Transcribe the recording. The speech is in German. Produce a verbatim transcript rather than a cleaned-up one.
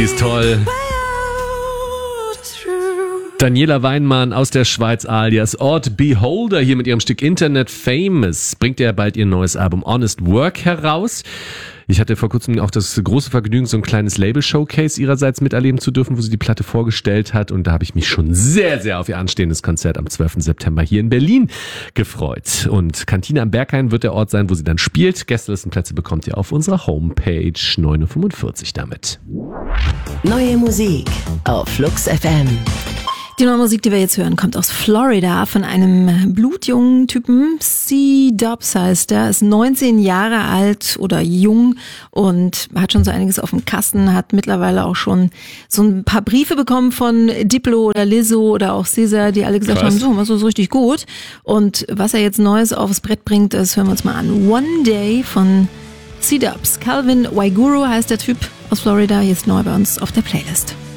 Sie ist toll. Daniela Weinmann aus der Schweiz alias Odd Beholder hier mit ihrem Stück Internet Famous. Bringt ja bald ihr neues Album Honest Work heraus. Ich hatte vor kurzem auch das große Vergnügen, so ein kleines Label-Showcase ihrerseits miterleben zu dürfen, wo sie die Platte vorgestellt hat. Und da habe ich mich schon sehr, sehr auf ihr anstehendes Konzert am zwölften September hier in Berlin gefreut. Und Kantine am Berghain wird der Ort sein, wo sie dann spielt. Gästelistenplätze bekommt ihr auf unserer Homepage. neun Uhr fünfundvierzig damit. Neue Musik auf Flux F M. Die neue Musik, die wir jetzt hören, kommt aus Florida von einem blutjungen Typen. C-Dubs heißt er, ist neunzehn Jahre alt oder jung und hat schon so einiges auf dem Kasten, hat mittlerweile auch schon so ein paar Briefe bekommen von Diplo oder Lizzo oder auch Caesar, die alle gesagt Krass. haben, so, machst du so richtig gut. Und was er jetzt Neues aufs Brett bringt, das hören wir uns mal an. One Day von C-Dubs. Calvin Waiguru heißt der Typ aus Florida, jetzt neu bei uns auf der Playlist.